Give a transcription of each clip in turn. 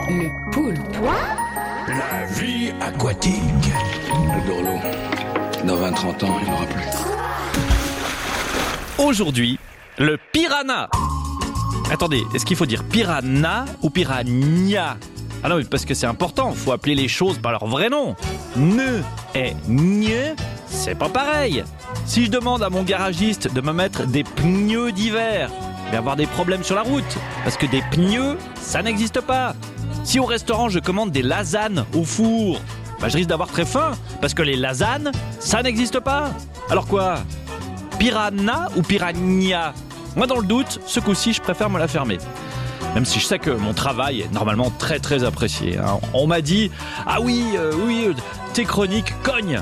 Le poulpe. La vie aquatique. Le gourlot, dans 20-30 ans, il n'y en aura plus. Aujourd'hui, le piranha. Attendez, est-ce qu'il faut dire piranha ou piranha? Ah non, mais parce que c'est important, il faut appeler les choses par leur vrai nom. Ne et gne, c'est pas pareil. Si je demande à mon garagiste de me mettre des pneus d'hiver, je vais avoir des problèmes sur la route, parce que des pneus, ça n'existe pas. Si au restaurant je commande des lasagnes au four, je risque d'avoir très faim, parce que les lasagnes, ça n'existe pas. Alors quoi? Piranha ou piranha? Moi dans le doute, ce coup-ci je préfère me la fermer. Même si je sais que mon travail est normalement très très apprécié. On m'a dit, ah oui, tes chroniques cognent.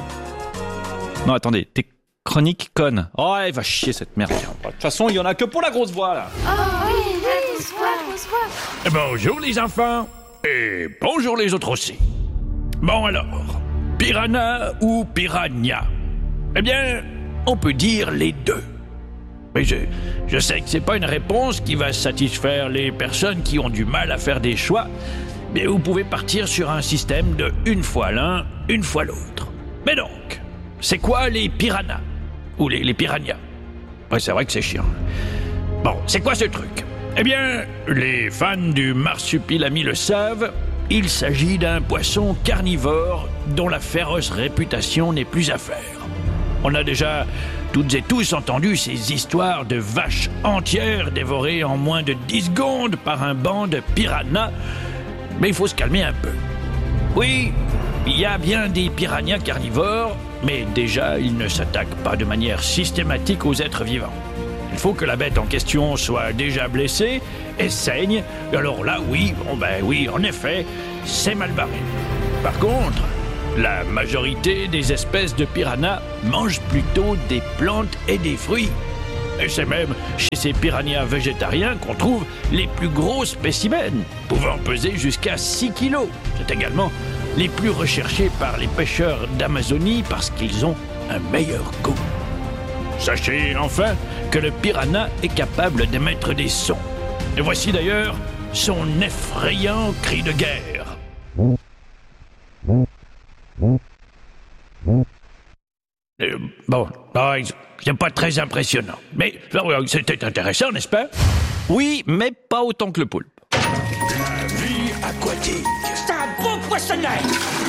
Non attendez, tes chroniques connes. Oh elle va chier cette merde. De toute façon il y en a que pour la grosse voix là. Oh oui, la grosse voix. Bonjour les enfants, et bonjour les autres aussi. Bon alors, piranha ou piranha? Eh bien, on peut dire les deux. Mais je sais que c'est pas une réponse qui va satisfaire les personnes qui ont du mal à faire des choix, mais vous pouvez partir sur un système de une fois l'un, une fois l'autre. Mais donc, c'est quoi les piranhas? Ou les piranhas? Ouais, c'est vrai que c'est chiant. Bon, c'est quoi ce truc? Eh bien, les fans du marsupilami le savent, il s'agit d'un poisson carnivore dont la féroce réputation n'est plus à faire. On a déjà toutes et tous entendu ces histoires de vaches entières dévorées en moins de 10 secondes par un banc de piranhas. Mais il faut se calmer un peu. Oui, il y a bien des piranhas carnivores, mais déjà, ils ne s'attaquent pas de manière systématique aux êtres vivants. Il faut que la bête en question soit déjà blessée et saigne. Alors là, oui, en effet, c'est mal barré. Par contre, la majorité des espèces de piranhas mangent plutôt des plantes et des fruits. Et c'est même chez ces piranhas végétariens qu'on trouve les plus gros spécimens, pouvant peser jusqu'à 6 kilos. C'est également les plus recherchés par les pêcheurs d'Amazonie parce qu'ils ont un meilleur goût. Sachez enfin que le piranha est capable d'émettre des sons. Et voici d'ailleurs son effrayant cri de guerre. C'est pas très impressionnant. Mais c'était intéressant, n'est-ce pas? Oui, mais pas autant que le poulpe. La vie aquatique. C'est un beau poissonnet.